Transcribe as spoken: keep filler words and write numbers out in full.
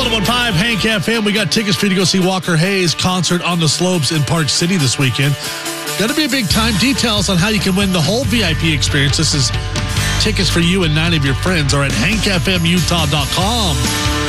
one oh one five Hank F M. We got tickets for you to go see Walker Hayes concert on the slopes in Park City this weekend. Gonna be a big time. Details on how you can win the whole V I P experience. This is tickets for you and nine of your friends are at hank f m utah dot com.